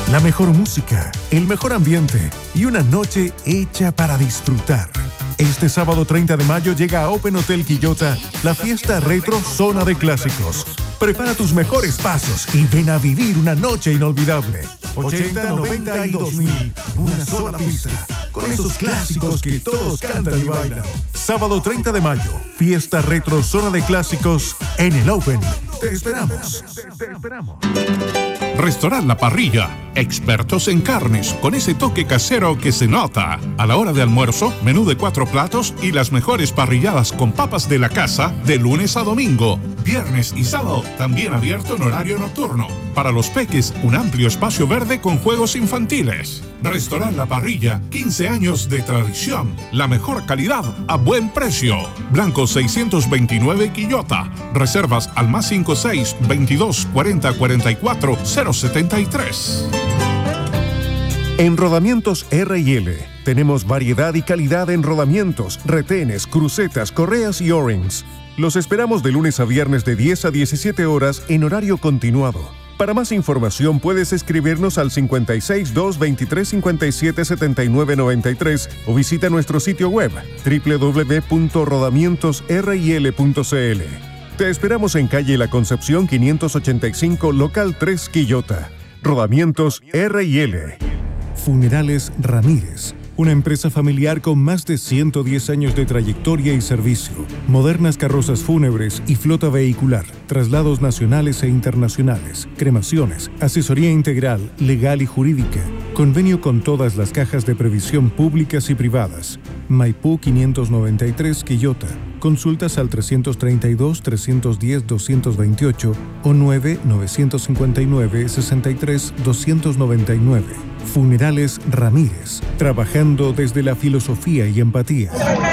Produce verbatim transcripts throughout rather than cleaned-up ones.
La mejor música, el mejor ambiente y una noche hecha para disfrutar. Este sábado treinta de mayo llega a Open Hotel Quillota la fiesta retro Zona de Clásicos. Prepara tus mejores pasos y ven a vivir una noche inolvidable. ochenta, noventa y dos mil, una sola pista, con esos clásicos que todos cantan y bailan. Sábado treinta de mayo, fiesta retro Zona de Clásicos en el Open. Te esperamos. Te esperamos. Restaurant La Parrilla, expertos en carnes, con ese toque casero que se nota. A la hora de almuerzo, menú de cuatro platos y las mejores parrilladas con papas de la casa de lunes a domingo. Viernes y sábado, también abierto en horario nocturno. Para los peques, un amplio espacio verde con juegos infantiles. Restaurant La Parrilla, quince años de tradición. La mejor calidad a buen precio. Blanco seiscientos veintinueve Quillota. Reservas al más cincuenta y seis, veintidós, cuarenta, cuarenta y cuatro, cero setenta y tres. En Rodamientos R y L tenemos variedad y calidad en rodamientos, retenes, crucetas, correas y O-rings. Los esperamos de lunes a viernes de diez a diecisiete horas en horario continuado. Para más información puedes escribirnos al cincuenta y seis, dos, veintitrés, cincuenta y siete, setenta y nueve, noventa y tres o visita nuestro sitio web doble u doble u doble u punto rodamientos r y l punto c l. Te esperamos en calle La Concepción quinientos ochenta y cinco, local tres, Quillota. Rodamientos R y L. Funerales Ramírez, una empresa familiar con más de ciento diez años de trayectoria y servicio, modernas carrozas fúnebres y flota vehicular, traslados nacionales e internacionales, cremaciones, asesoría integral, legal y jurídica, convenio con todas las cajas de previsión públicas y privadas. Maipú quinientos noventa y tres, Quillota. Consultas al trescientos treinta y dos, trescientos diez, doscientos veintiocho o nueve, novecientos cincuenta y nueve, sesenta y tres, doscientos noventa y nueve. Funerales Ramírez, trabajando desde la filosofía y empatía.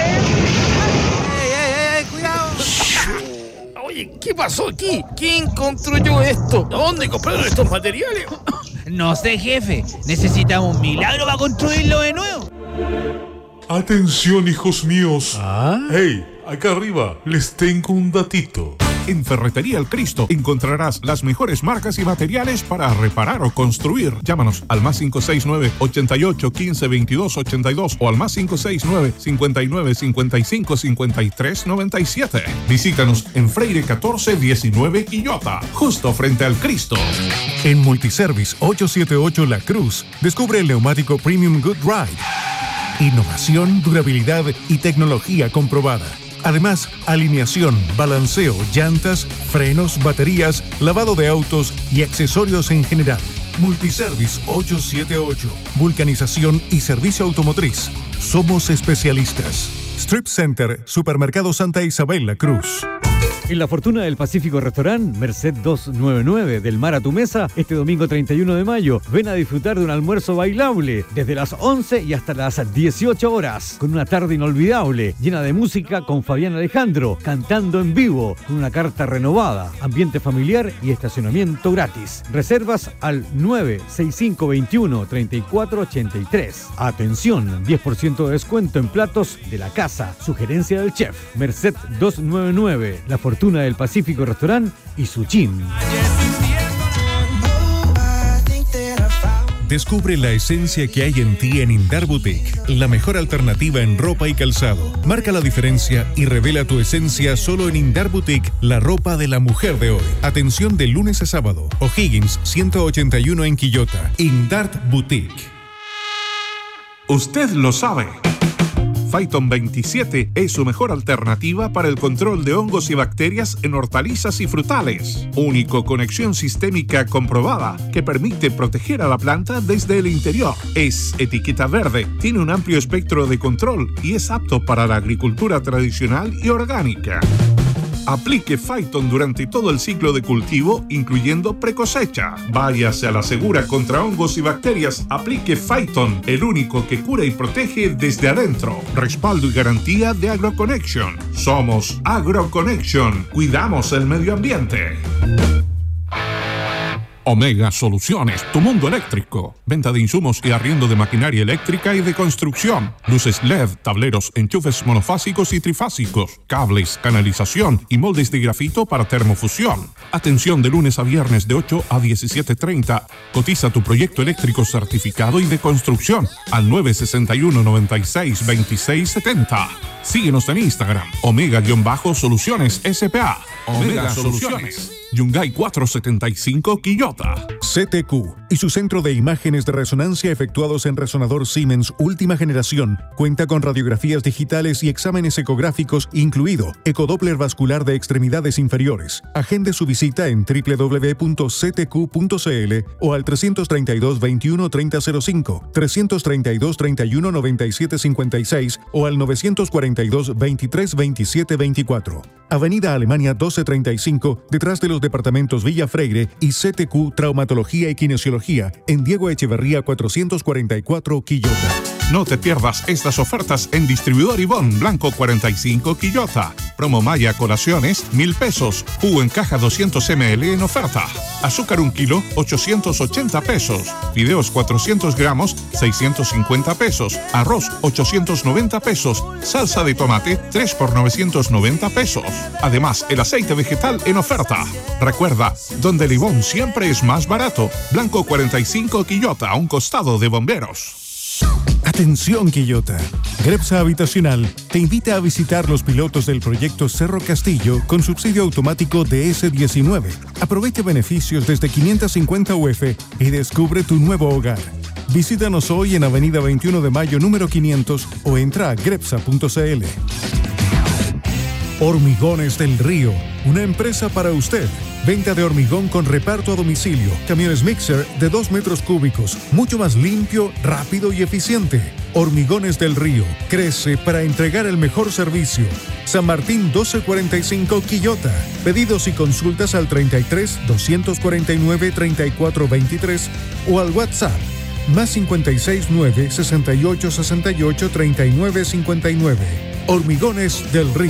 ¡Ey, ey, ey! ¡Cuidado! Oye, ¿qué pasó aquí? ¿Quién construyó esto? ¿Dónde compraron estos materiales? No sé, jefe. Necesitamos un milagro para construirlo de nuevo. Atención, hijos míos. ¿Ah? Hey, acá arriba les tengo un datito. En Ferretería El Cristo encontrarás las mejores marcas y materiales para reparar o construir. Llámanos al más cinco seis nueve, ochenta y ocho, quince, veintidós, ochenta y dos o al más cinco seis nueve, cincuenta y nueve, cincuenta y cinco, cincuenta y tres, noventa y siete. Visítanos en Freire catorce diecinueve Quillota, justo frente al Cristo. En Multiservice ochocientos setenta y ocho La Cruz, descubre el neumático Premium Good Ride. Innovación, durabilidad y tecnología comprobada. Además, alineación, balanceo, llantas, frenos, baterías, lavado de autos y accesorios en general. Multiservice ochocientos setenta y ocho. Vulcanización y servicio automotriz. Somos especialistas. Strip Center, Supermercado Santa Isabel La Cruz. En la Fortuna del Pacífico Restaurant, Merced doscientos noventa y nueve, del mar a tu mesa, este domingo treinta y uno de mayo, ven a disfrutar de un almuerzo bailable desde las once y hasta las dieciocho horas, con una tarde inolvidable, llena de música con Fabián Alejandro, cantando en vivo, con una carta renovada, ambiente familiar y estacionamiento gratis. Reservas al nueve seis cinco, veintiuno, treinta y cuatro ochenta y tres. Atención, diez por ciento de descuento en platos de la casa, sugerencia del chef. Merced doscientos noventa y nueve, la Fortuna del Pacífico Restaurant y Suchín. Descubre la esencia que hay en ti en Indar Boutique, la mejor alternativa en ropa y calzado. Marca la diferencia y revela tu esencia solo en Indar Boutique, la ropa de la mujer de hoy. Atención de lunes a sábado. O'Higgins ciento ochenta y uno en Quillota. Indar Boutique. Usted lo sabe. Phyton veintisiete es su mejor alternativa para el control de hongos y bacterias en hortalizas y frutales. Único conexión sistémica comprobada que permite proteger a la planta desde el interior. Es etiqueta verde, tiene un amplio espectro de control y es apto para la agricultura tradicional y orgánica. Aplique Phyton durante todo el ciclo de cultivo, incluyendo precosecha. Váyase a la segura contra hongos y bacterias. Aplique Phyton, el único que cura y protege desde adentro. Respaldo y garantía de AgroConnection. Somos AgroConnection. Cuidamos el medio ambiente. Omega Soluciones, tu mundo eléctrico. Venta de insumos y arriendo de maquinaria eléctrica y de construcción. Luces L E D, tableros, enchufes monofásicos y trifásicos, cables, canalización y moldes de grafito para termofusión. Atención de lunes a viernes de ocho a diecisiete treinta. Cotiza tu proyecto eléctrico certificado y de construcción al nueve seis uno, nueve seis, veintiséis setenta. Síguenos en Instagram, Omega-Soluciones S P A. Omega Soluciones. Yungay cuatrocientos setenta y cinco, Quillota. C T Q y su centro de imágenes de resonancia efectuados en resonador Siemens última generación cuenta con radiografías digitales y exámenes ecográficos, incluido ecodoppler vascular de extremidades inferiores. Agende su visita en doble u doble u doble u punto c t q punto c l o al trescientos treinta y dos, veintiuno, treinta cero cinco, trescientos treinta y dos, treinta y uno, noventa y siete cincuenta y seis o al novecientos cuarenta y dos, veintitrés, veintisiete veinticuatro. Avenida Alemania doce treinta y cinco, detrás de los departamentos Villa Freire, y C T Q Traumatología y Kinesiología en Diego Echeverría cuatrocientos cuarenta y cuatro, Quillota. No te pierdas estas ofertas en Distribuidor Ivón Blanco cuarenta y cinco, Quillota. Promo Maya Colaciones, mil pesos. Jugo en caja doscientos mililitros en oferta. Azúcar un kilo, ochocientos ochenta pesos. Fideos cuatrocientos gramos, seiscientos cincuenta pesos. Arroz, ochocientos noventa pesos. Salsa de tomate, tres por novecientos noventa pesos. Además, el aceite vegetal en oferta. Recuerda, donde el Ivón siempre es más barato. Blanco cuarenta y cinco, Quillota, a un costado de Bomberos. Atención, Quillota. Grepsa Habitacional te invita a visitar los pilotos del proyecto Cerro Castillo con subsidio automático de ese diecinueve. Aprovecha beneficios desde quinientos cincuenta U F y descubre tu nuevo hogar. Visítanos hoy en Avenida veintiuno de Mayo número quinientos o entra a grepsa punto c l. Hormigones del Río, una empresa para usted. Venta de hormigón con reparto a domicilio. Camiones mixer de dos metros cúbicos. Mucho más limpio, rápido y eficiente. Hormigones del Río. Crece para entregar el mejor servicio. San Martín doce cuarenta y cinco, Quillota. Pedidos y consultas al treinta y tres, doscientos cuarenta y nueve, treinta y cuatro veintitrés o al WhatsApp más cincuenta y seis, nueve, sesenta y ocho, sesenta y ocho, treinta y nueve cincuenta y nueve. Hormigones del Río.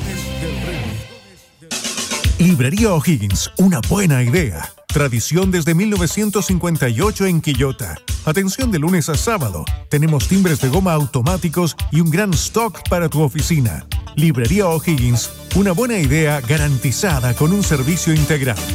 Librería O'Higgins, una buena idea. Tradición desde mil novecientos cincuenta y ocho en Quillota. Atención de lunes a sábado. Tenemos timbres de goma automáticos y un gran stock para tu oficina. Librería O'Higgins, una buena idea garantizada con un servicio integral.